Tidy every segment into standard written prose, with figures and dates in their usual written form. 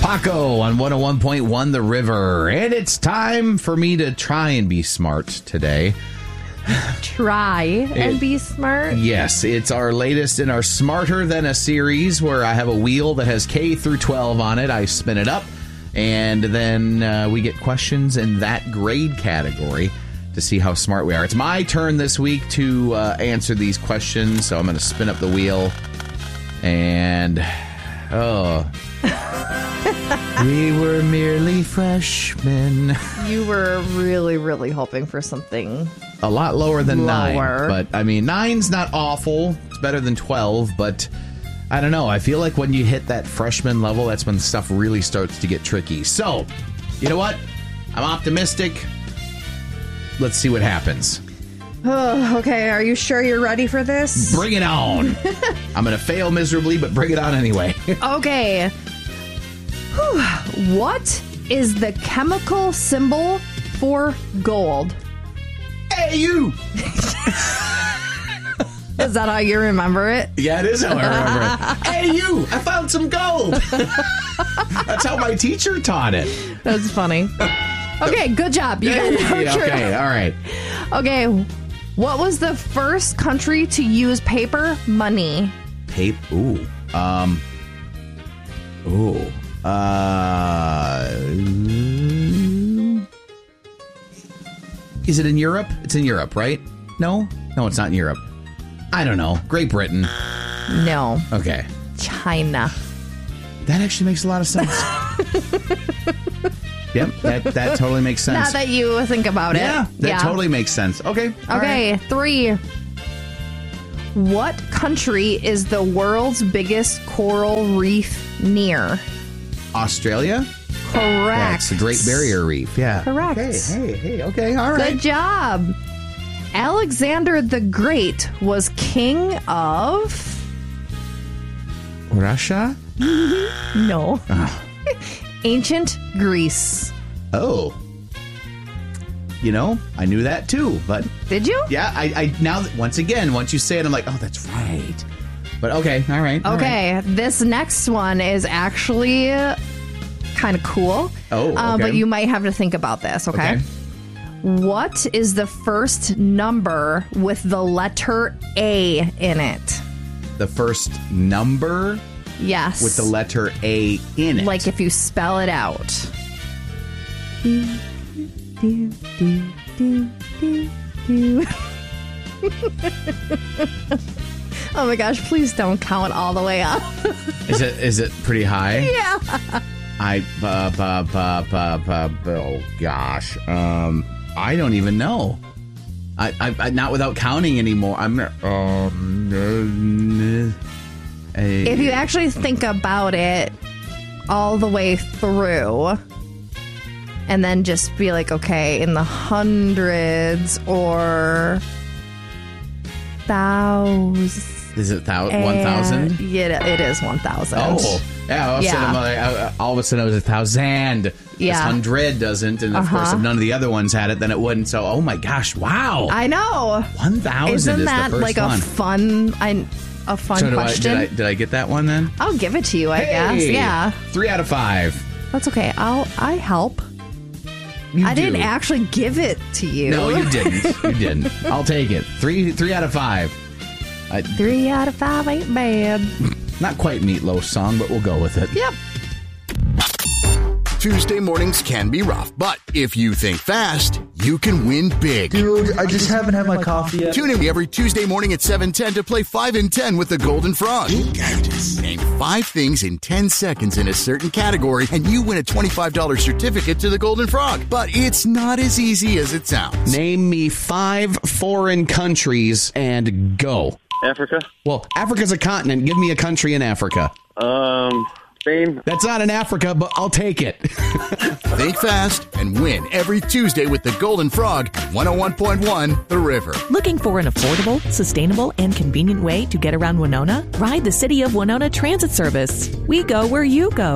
Paco on 101.1 The River. And it's time for me to try and be smart today. Try and be smart? Yes, it's our latest in our Smarter Than a series where I have a wheel that has K through 12 on it. I spin it up, and then we get questions in that grade category to see how smart we are. It's my turn this week to answer these questions, so I'm going to spin up the wheel. And, we were merely freshmen. You were really, really hoping for something a lot lower than lower. 9. But, I mean, 9's not awful. It's better than 12, but I don't know. I feel like when you hit that freshman level, that's when stuff really starts to get tricky. So, you know what? I'm optimistic. Let's see what happens. Oh, okay, are you sure you're ready for this? Bring it on. I'm going to fail miserably, but bring it on anyway. Okay. What is the chemical symbol for gold? AU. Is that how you remember it? Yeah, it is how I remember it. AU, I found some gold. That's how my teacher taught it. That's funny. Okay, good job. You got it. Okay, all right. Okay, what was the first country to use paper money? Is it in Europe? It's in Europe, right? No, it's not in Europe. I don't know. Great Britain. No. Okay. China. That actually makes a lot of sense. Yep, that totally makes sense. Now that you think about it. Yeah, that totally makes sense. Okay. Okay, 3. What country is the world's biggest coral reef near? Australia? Correct. That's the Great Barrier Reef. Yeah. Correct. Hey. Okay, all right. Good job. Alexander the Great was king of... Russia? No. Ancient Greece. Oh. You know, I knew that too, but... Did you? Yeah, I now, once again, once you say it, I'm like, oh, that's right. But okay, all right. Okay, this next one is actually kind of cool. Oh, okay. But you might have to think about this, okay? What is the first number with the letter A in it? The first number? Yes. With the letter A in it. Like if you spell it out. Oh my gosh, please don't count all the way up. Is it pretty high? Yeah. Oh gosh. I don't even know. I not without counting anymore. If you actually think about it all the way through, and then just be like, okay, in the hundreds or thousands. Is it 1,000? Yeah, it is 1,000. Oh, yeah. All of a sudden it was 1,000. Yeah. 100 doesn't, and of course, if none of the other ones had it, then it wouldn't. So, oh my gosh, wow! I know. 1,000 Isn't is that the first like one. a fun question? Did I get that one then? I'll give it to you, I guess. Yeah. 3 out of 5. That's okay. I help. I didn't actually give it to you. No, you didn't. You didn't. I'll take it. 3 out of 5. 3 out of 5 ain't bad. Not quite Meatloaf song, but we'll go with it. Yep. Tuesday mornings can be rough, but if you think fast, you can win big. Dude, I just haven't had my coffee yet. Tune in every Tuesday morning at 7:10 to play 5 in 10 with the Golden Frog. Name 5 things in 10 seconds in a certain category, and you win a $25 certificate to the Golden Frog. But it's not as easy as it sounds. Name me 5 foreign countries and go. Africa. Well, Africa's a continent. Give me a country in Africa. Spain. That's not in Africa, but I'll take it. Think fast and win every Tuesday with the Golden Frog at 101.1 The River. Looking for an affordable, sustainable, and convenient way to get around Winona? Ride the City of Winona Transit Service. We go where you go.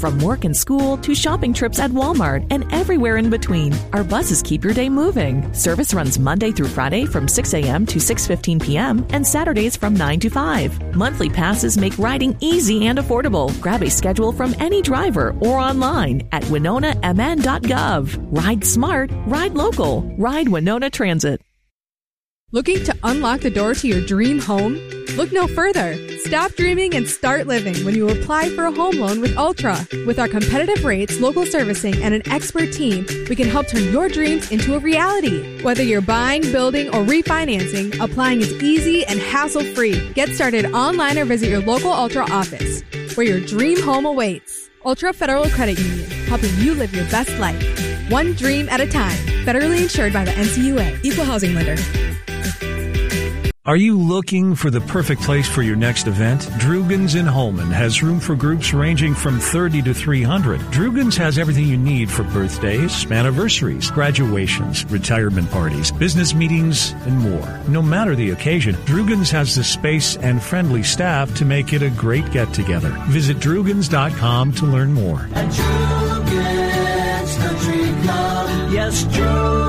From work and school to shopping trips at Walmart and everywhere in between, our buses keep your day moving. Service runs Monday through Friday from 6 a.m. to 6:15 p.m. and Saturdays from 9 to 5. Monthly passes make riding easy and affordable. Grab a schedule from any driver or online at WinonaMN.gov. Ride smart, ride local, ride Winona Transit. Looking to unlock the door to your dream home? Look no further. Stop dreaming and start living when you apply for a home loan with Ultra. With our competitive rates, local servicing, and an expert team, we can help turn your dreams into a reality. Whether you're buying, building, or refinancing, applying is easy and hassle-free. Get started online or visit your local Ultra office, where your dream home awaits. Ultra Federal Credit Union, helping you live your best life. One dream at a time. Federally insured by the NCUA. Equal housing lender. Are you looking for the perfect place for your next event? Drugan's in Holman has room for groups ranging from 30 to 300. Drugan's has everything you need for birthdays, anniversaries, graduations, retirement parties, business meetings, and more. No matter the occasion, Drugan's has the space and friendly staff to make it a great get-together. Visit Drugans.com to learn more. At Drugan's Country Club, yes, Drugan's.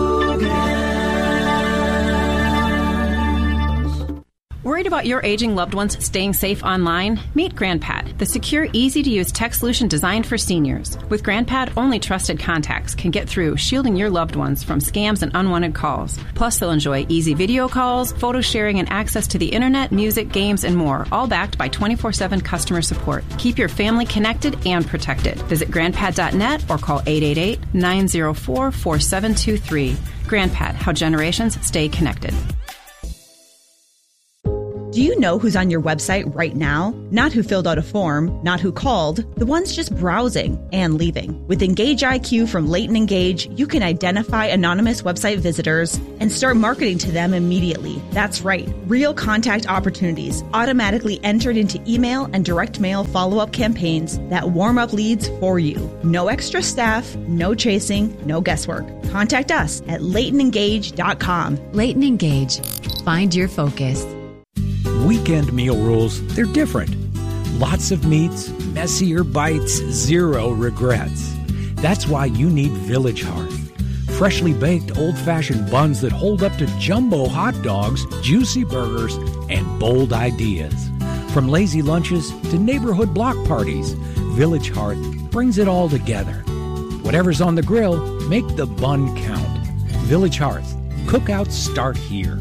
Worried about your aging loved ones staying safe online? Meet GrandPad, the secure, easy-to-use tech solution designed for seniors. With GrandPad, only trusted contacts can get through, shielding your loved ones from scams and unwanted calls. Plus, they'll enjoy easy video calls, photo sharing, and access to the internet, music, games, and more, all backed by 24/7 customer support. Keep your family connected and protected. Visit grandpad.net or call 888-904-4723. GrandPad, how generations stay connected. Do you know who's on your website right now? Not who filled out a form, not who called, the ones just browsing and leaving. With Engage IQ from Leighton Engage, you can identify anonymous website visitors and start marketing to them immediately. That's right, real contact opportunities automatically entered into email and direct mail follow-up campaigns that warm up leads for you. No extra staff, no chasing, no guesswork. Contact us at LeightonEngage.com. Leighton Engage. Find your focus. Weekend meal rules, they're different. Lots of meats, messier bites, zero regrets. That's why you need Village Hearth. Freshly baked old-fashioned buns that hold up to jumbo hot dogs, juicy burgers, and bold ideas. From lazy lunches to neighborhood block parties, Village Hearth brings it all together. Whatever's on the grill, make the bun count. Village Hearth. Cookouts start here.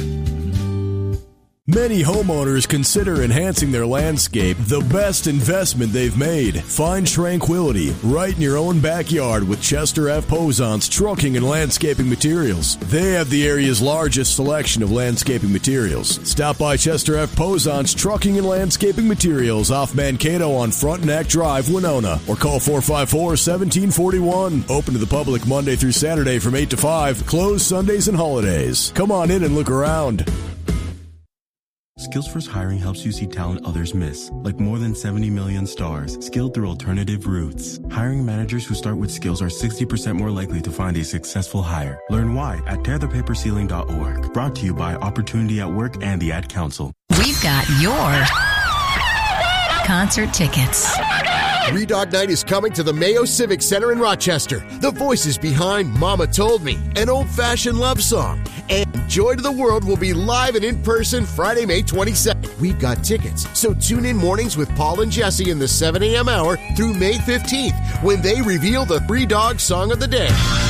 Many homeowners consider enhancing their landscape the best investment they've made. Find tranquility right in your own backyard with Chester F. Posant's Trucking and Landscaping Materials. They have the area's largest selection of landscaping materials. Stop by Chester F. Posant's Trucking and Landscaping Materials off Mankato on Frontenac Drive, Winona, or call 454-1741. Open to the public Monday through Saturday from 8 to 5, closed Sundays and holidays. Come on in and look around. Skills First Hiring helps you see talent others miss, like more than 70 million stars, skilled through alternative routes. Hiring managers who start with skills are 60% more likely to find a successful hire. Learn why at tearthepaperceiling.org. Brought to you by Opportunity at Work and the Ad Council. We've got your concert tickets. Three Dog Night is coming to the Mayo Civic Center in Rochester. The voices behind Mama Told Me, an old-fashioned love song. And Joy to the World will be live and in person Friday, May 22nd. We've got tickets, so tune in mornings with Paul and Jesse in the 7 a.m. hour through May 15th when they reveal the Three Dog Song of the Day.